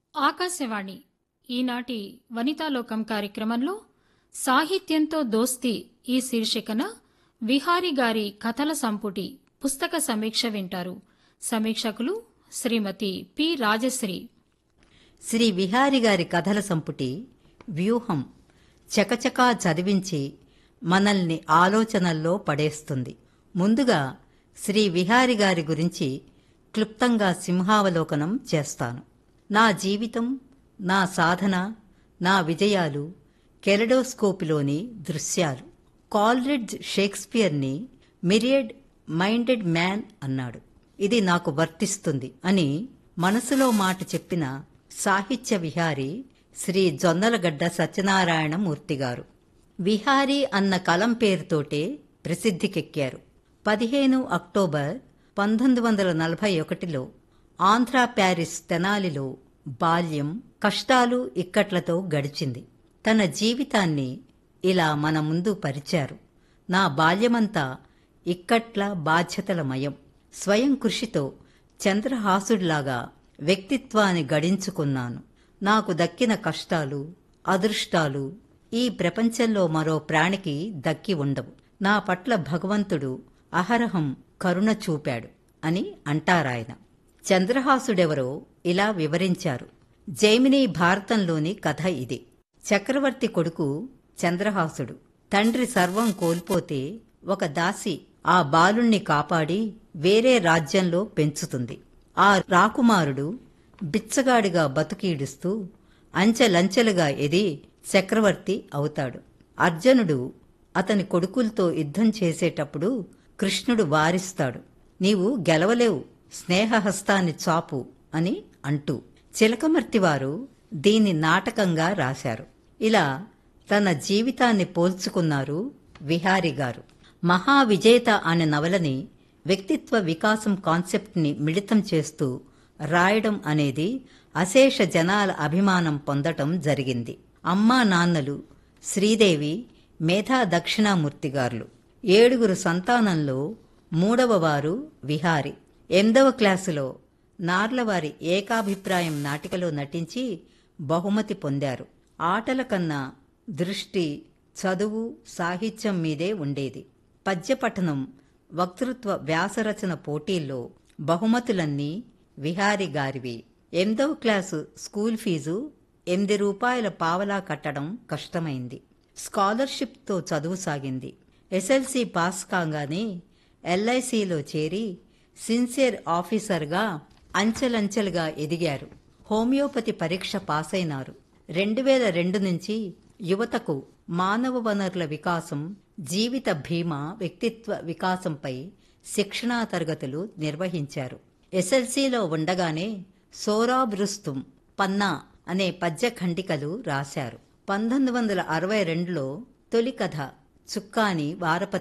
ఆకాశవాణి ఈనాటి వనితాలోకం కార్యక్రమంలో సాహిత్యంతో దోస్తి ఈ శీర్షికన విహారి గారి కథల సంపుటి పుస్తక సమీక్ష వింటారు. సమీక్షకులు శ్రీమతి పి రాజశ్రీ. శ్రీ విహారి గారి కథల సంపుటి వ్యూహం చకచకా చదివించి మనల్ని ఆలోచనల్లో పడేస్తుంది. ముందుగా శ్రీ విహారి గారి గురించి క్లుప్తంగా సింహావలోకనం చేస్తాను. నా జీవితం, నా సాధన, నా విజయాలు కెలడోస్కోపులోని దృశ్యాలు. కాల్రిడ్జ్ షేక్స్పియర్ని మిరియడ్ మైండెడ్ మ్యాన్ అన్నాడు. ఇది నాకు వర్తిస్తుంది అని మనసులో మాట చెప్పిన సాహిత్య విహారి శ్రీ జొన్నలగడ్డ సత్యనారాయణ మూర్తి గారు. విహారీ అన్న కలం పేరుతోటే ప్రసిద్ధికెక్కారు. 15 అక్టోబర్ 1941లో ఆంధ్ర ప్యారిస్ తెనాలిలో బాల్యం, కష్టాలు, ఇక్కట్లతో గడిచింది. తన జీవితాన్ని ఇలా మన ముందు పరిచారు. నా బాల్యమంతా ఇక్కట్ల బాధ్యతలమయం. స్వయం కృషితో చంద్రహాసుడిలాగా వ్యక్తిత్వాన్ని గడించుకున్నాను. నాకు దక్కిన కష్టాలు, అదృష్టాలు ఈ ప్రపంచంలో మరో ప్రాణికి దక్కి ఉండవు. నా పట్ల భగవంతుడు అహరహం కరుణ చూపాడు అని అంటారాయన. చంద్రహాసుడెవరో ఇలా వివరించారు. జైమిని భారతంలోని కథ ఇది. చక్రవర్తి కొడుకు చంద్రహాసుడు. తండ్రి సర్వం కోల్పోతే ఒక దాసి ఆ బాలుణ్ణి కాపాడి వేరే రాజ్యంలో పెంచుతుంది. ఆ రాకుమారుడు బిచ్చగాడిగా బతుకీడుస్తూ అంచెలంచెలుగా ఎది చక్రవర్తి అవుతాడు. అర్జునుడు అతని కొడుకులతో యుద్ధం చేసేటప్పుడు కృష్ణుడు వారిస్తాడు. నీవు గెలవలేవు, స్నేహహస్తాన్ని చాపు అని అంటూ. చిలకమర్తివారు దీన్ని నాటకంగా రాశారు. ఇలా తన జీవితాన్ని పోల్చుకున్నారు విహారి గారు. మహావిజేత అనే నవలని వ్యక్తిత్వ వికాసం కాన్సెప్ట్ని మిళితం చేస్తూ రాయడం అనేది అశేష జనాల అభిమానం పొందటం జరిగింది. అమ్మా నాన్నలు శ్రీదేవి, మేధా దక్షిణామూర్తి గారులు. 7 సంతానంలో 3వ వారు విహారి. 8వ క్లాసులో నార్లవారి ఏకాభిప్రాయం నాటికలో నటించి బహుమతి పొందారు. ఆటల కన్నా దృష్టి చదువు, సాహిత్యం మీదే ఉండేది. పద్యపఠనం, వక్తృత్వ వ్యాసరచన పోటీల్లో బహుమతులన్నీ విహారి గారివి. 8వ క్లాసు స్కూల్ ఫీజు 8 రూపాయల పావలా కట్టడం కష్టమైంది. స్కాలర్షిప్తో చదువు సాగింది. ఎస్ఎల్సి పాస్ కాగానే ఎల్ఐసిలో చేరి సిన్సియర్ ఆఫీసర్గా అంచెలంచెలుగా ఎదిగారు. హోమియోపతి పరీక్ష పాసైనారు. 2002 నుంచి యువతకు మానవ వనరుల వికాసం, జీవిత బీమా, వ్యక్తిత్వ వికాసంపై శిక్షణా తరగతులు నిర్వహించారు. ఎస్ఎల్సిలో ఉండగానే సోరాబ్ రుస్తుం, పన్నా అనే పద్య ఖండికలు రాశారు. 1962లో తొలి కథ చుక్కాని వారపత్రిక